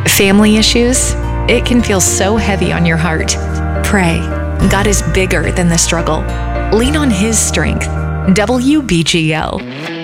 Family issues? It can feel so heavy on your heart. Pray. God is bigger than the struggle. Lean on His strength. WBGL.